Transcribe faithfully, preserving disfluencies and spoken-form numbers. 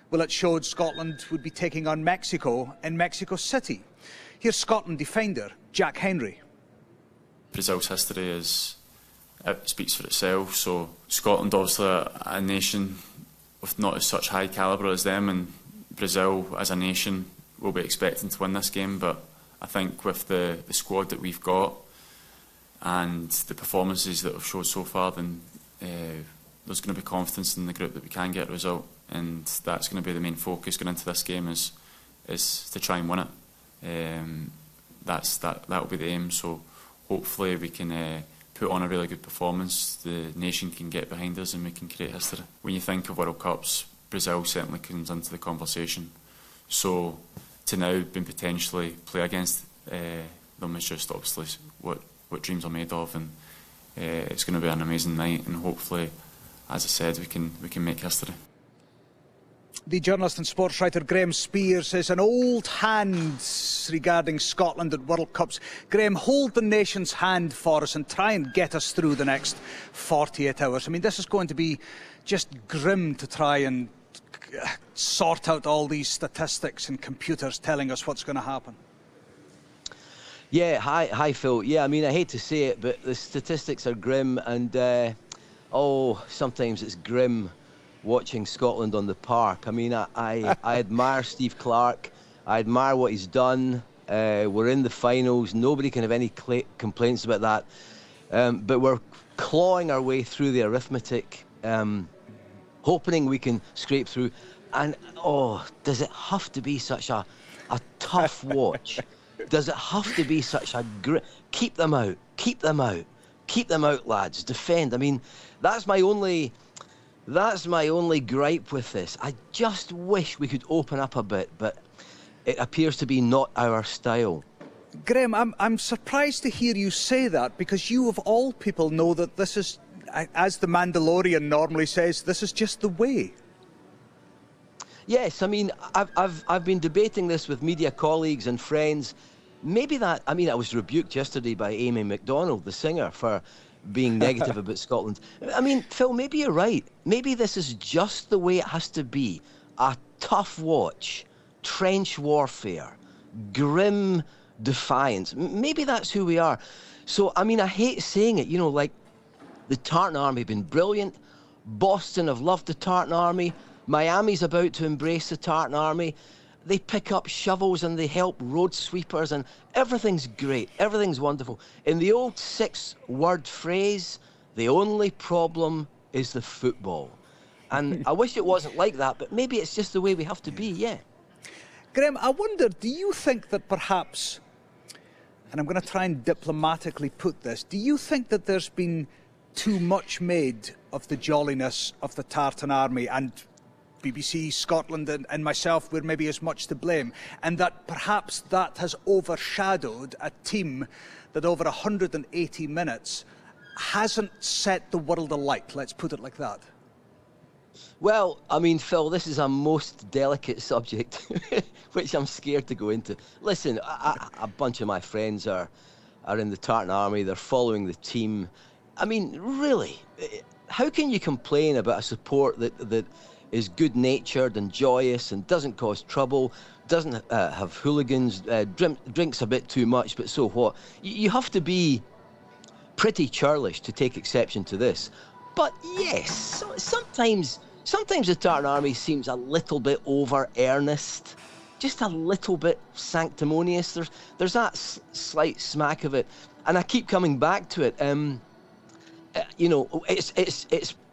Well, it showed Scotland would be taking on Mexico in Mexico City. Here's Scotland defender Jack Henry. Brazil's history is, it speaks for itself. So Scotland, obviously a, a nation with not as such high calibre as them, and Brazil as a nation will be expecting to win this game. But I think with the, the squad that we've got and the performances that we've showed so far, then uh, there's going to be confidence in the group that we can get a result, and that's going to be the main focus going into this game, is is to try and win it. Um, that's that that will be the aim. So hopefully we can uh, put on a really good performance. The nation can get behind us and we can create history. When you think of World Cups, Brazil certainly comes into the conversation. So to now being potentially play against uh, them is just obviously what what dreams are made of, and uh, it's going to be an amazing night. And hopefully, as I said, we can we can make history. The journalist and sports writer Graham Spears is an old hand regarding Scotland at World Cups. Graham, hold the nation's hand for us and try and get us through the next forty-eight hours. I mean, this is going to be just grim to try and sort out all these statistics and computers telling us what's going to happen. Yeah, hi, hi, Phil. Yeah, I mean, I hate to say it, but the statistics are grim, and uh, oh, sometimes it's grim watching Scotland on the park. I mean, I, I, I admire Steve Clarke. I admire what he's done. Uh, we're in the finals. Nobody can have any complaints about that. Um, but we're clawing our way through the arithmetic, um, hoping we can scrape through. And, oh, does it have to be such a, a tough watch? Does it have to be such a grit? Keep them out. Keep them out. Keep them out, lads. Defend. I mean, that's my only... That's my only gripe with this. I just wish we could open up a bit, but it appears to be not our style. Graham, I'm, I'm surprised to hear you say that, because you of all people know that this is, as the Mandalorian normally says, this is just the way. Yes, I mean, I've, I've, I've been debating this with media colleagues and friends. Maybe that, I mean, I was rebuked yesterday by Amy MacDonald, the singer, for being negative about Scotland. I mean, Phil, maybe you're right. Maybe this is just the way it has to be. A tough watch, trench warfare, grim defiance. Maybe that's who we are. So, I mean, I hate saying it, you know, like the Tartan Army have been brilliant. Boston have loved the Tartan Army. Miami's about to embrace the Tartan Army. They pick up shovels and they help road sweepers, and everything's great. Everything's wonderful. In the old six-word phrase, the only problem is the football. And I wish it wasn't like that, but maybe it's just the way we have to be, yeah. Graham, I wonder, do you think that perhaps, and I'm going to try and diplomatically put this, do you think that there's been too much made of the jolliness of the Tartan Army, and B B C, Scotland and, and myself were maybe as much to blame, and that perhaps that has overshadowed a team that over one hundred eighty minutes hasn't set the world alight, let's put it like that? Well, I mean, Phil, this is a most delicate subject, which I'm scared to go into. Listen, I, I, a bunch of my friends are, are in the Tartan Army, they're following the team. I mean, really, how can you complain about a support that... that is good-natured and joyous and doesn't cause trouble, doesn't uh, have hooligans, uh, drink, drinks a bit too much, but so what? You, you have to be pretty churlish to take exception to this. But yes, so, sometimes, sometimes the Tartan Army seems a little bit over-earnest, just a little bit sanctimonious. There's, there's that s slight smack of it, and I keep coming back to it. Um, uh, you know, it's, it's, it's